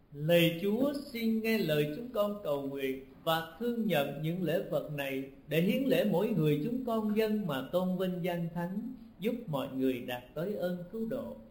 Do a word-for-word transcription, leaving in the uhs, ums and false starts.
Lạy Chúa, xin nghe lời chúng con cầu nguyện và thương nhận những lễ vật này, để hiến lễ mỗi người chúng con dâng mà tôn vinh danh Thánh, giúp mọi người đạt tới ơn cứu độ.